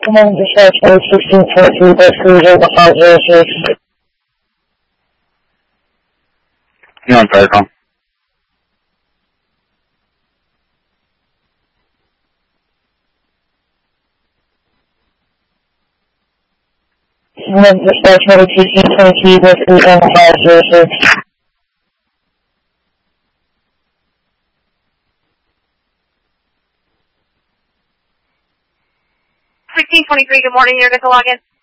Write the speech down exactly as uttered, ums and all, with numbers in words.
Come on, dispatch one sixteen twenty-three, bus cruiser, five zero six. You on fire call? Come on, dispatch one sixteen twenty-three, bus cruiser, five zero six. sixteen twenty-three, good morning, you're good to log in.